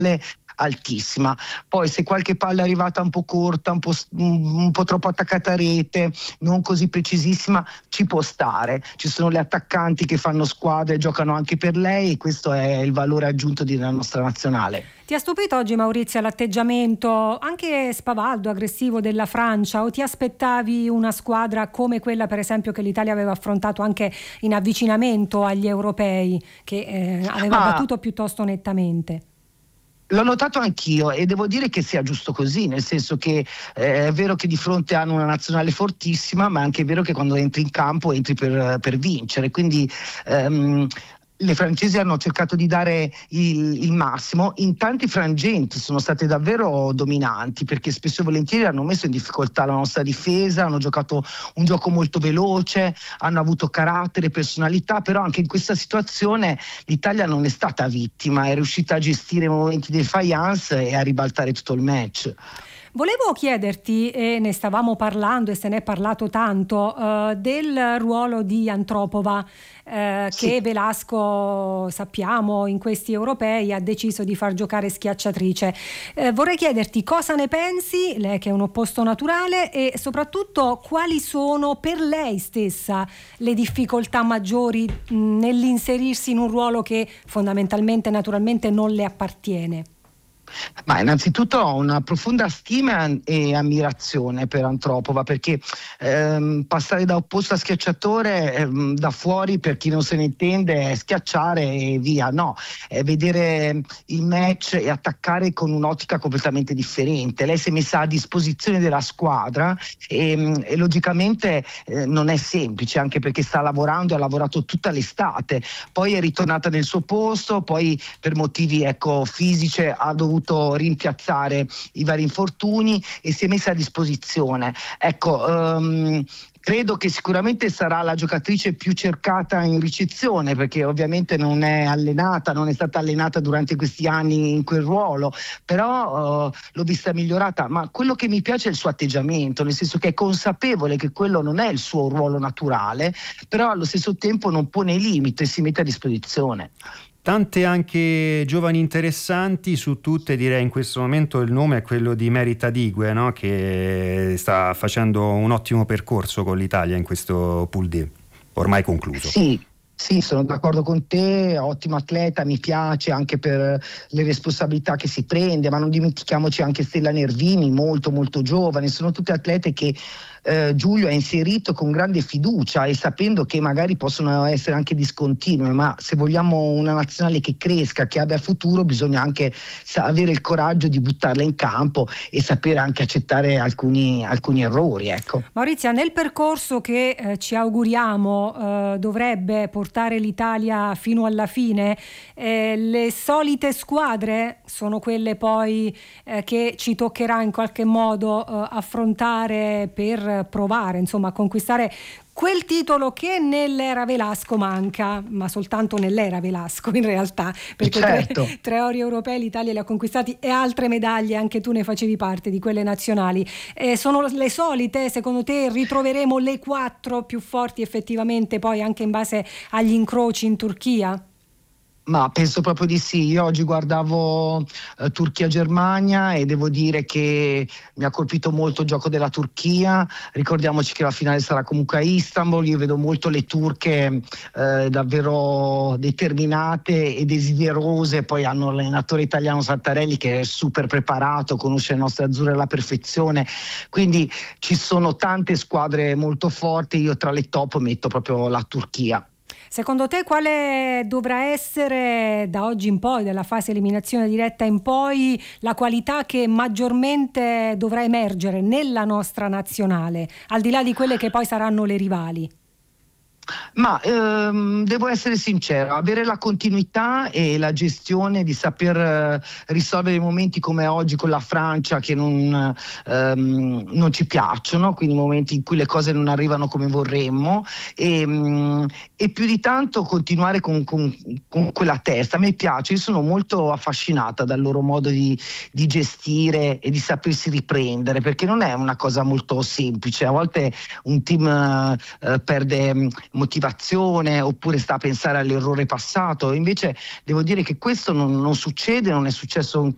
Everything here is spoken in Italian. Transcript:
altissima. Poi se qualche palla è arrivata un po' corta, un po' troppo attaccata a rete, non così precisissima, ci può stare. Ci sono le attaccanti che fanno squadra e giocano anche per lei, e questo è il valore aggiunto della nostra nazionale. Ti ha stupito oggi, Maurizio, l'atteggiamento anche spavaldo, aggressivo della Francia, o ti aspettavi una squadra come quella per esempio che l'Italia aveva affrontato anche in avvicinamento agli europei, che aveva battuto piuttosto nettamente? L'ho notato anch'io, e devo dire che sia giusto così, nel senso che è vero che di fronte hanno una nazionale fortissima, ma è anche vero che quando entri in campo entri per vincere, quindi le francesi hanno cercato di dare il massimo. In tanti frangenti sono state davvero dominanti, perché spesso e volentieri hanno messo in difficoltà la nostra difesa, hanno giocato un gioco molto veloce, hanno avuto carattere, personalità, però anche in questa situazione l'Italia non è stata vittima, è riuscita a gestire i momenti di defiance e a ribaltare tutto il match. Volevo chiederti, e ne stavamo parlando e se ne è parlato tanto, del ruolo di Antropova, che Velasco, sappiamo, in questi europei ha deciso di far giocare schiacciatrice. Vorrei chiederti cosa ne pensi, lei che è un opposto naturale, e soprattutto quali sono per lei stessa le difficoltà maggiori nell'inserirsi in un ruolo che fondamentalmente, naturalmente, non le appartiene. Ma innanzitutto ho una profonda stima e ammirazione per Antropova, perché passare da opposto a schiacciatore da fuori, per chi non se ne intende, è schiacciare e via. No, è vedere il match e attaccare con un'ottica completamente differente. Lei si è messa a disposizione della squadra e logicamente non è semplice, anche perché sta lavorando, ha lavorato tutta l'estate, poi è ritornata nel suo posto, poi per motivi fisici ha dovuto rimpiazzare i vari infortuni e si è messa a disposizione. Credo che sicuramente sarà la giocatrice più cercata in ricezione, perché ovviamente non è stata allenata durante questi anni in quel ruolo, però l'ho vista migliorata. Ma quello che mi piace è il suo atteggiamento, nel senso che è consapevole che quello non è il suo ruolo naturale, però allo stesso tempo non pone limiti e si mette a disposizione. Tante anche giovani interessanti, su tutte direi in questo momento il nome è quello di Merita Digue, no? Che sta facendo un ottimo percorso con l'Italia in questo Pool D, ormai concluso. Sì, sono d'accordo con te, ottimo atleta, mi piace anche per le responsabilità che si prende, ma non dimentichiamoci anche Stella Nervini, molto molto giovane. Sono tutte atlete che Giulio ha inserito con grande fiducia e sapendo che magari possono essere anche discontinue, ma se vogliamo una nazionale che cresca, che abbia futuro, bisogna anche avere il coraggio di buttarla in campo e sapere anche accettare alcuni errori. Ecco. Maurizia, nel percorso che ci auguriamo dovrebbe portare l'Italia fino alla fine, le solite squadre sono quelle poi che ci toccherà in qualche modo affrontare per provare, insomma, a conquistare quel titolo che nell'era Velasco manca, ma soltanto nell'era Velasco in realtà, perché certo. tre ori europei l'Italia li ha conquistati e altre medaglie, anche tu ne facevi parte di quelle nazionali. Sono le solite, secondo te ritroveremo le 4 più forti effettivamente poi anche in base agli incroci in Turchia? Ma penso proprio di sì. Io oggi guardavo Turchia-Germania e devo dire che mi ha colpito molto il gioco della Turchia. Ricordiamoci che la finale sarà comunque a Istanbul. Io vedo molto le turche davvero determinate e desiderose. Poi hanno l'allenatore italiano Santarelli che è super preparato, conosce le nostre azzurre alla perfezione. Quindi ci sono tante squadre molto forti. Io tra le top metto proprio la Turchia. Secondo te quale dovrà essere da oggi in poi, dalla fase eliminazione diretta in poi, la qualità che maggiormente dovrà emergere nella nostra nazionale, al di là di quelle che poi saranno le rivali? Ma devo essere sincero, avere la continuità e la gestione di saper risolvere i momenti come oggi con la Francia che non ci piacciono, quindi momenti in cui le cose non arrivano come vorremmo, e più di tanto continuare con quella testa. A me piace, io sono molto affascinata dal loro modo di gestire e di sapersi riprendere, perché non è una cosa molto semplice. A volte un team perde motivazione oppure sta a pensare all'errore passato, invece devo dire che questo non succede, non è successo